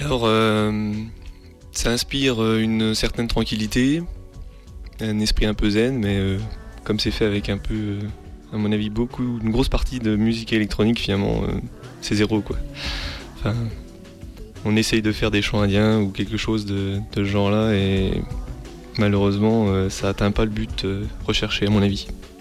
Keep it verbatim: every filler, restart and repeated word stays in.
Alors, euh, ça inspire euh, une certaine tranquillité, un esprit un peu zen, mais euh, comme c'est fait avec un peu, euh, à mon avis, beaucoup, une grosse partie de musique électronique, finalement, euh, c'est zéro, quoi. Enfin, on essaye de faire des chants indiens ou quelque chose de, de ce genre-là, et malheureusement, euh, ça atteint pas le but euh, recherché, à mon avis.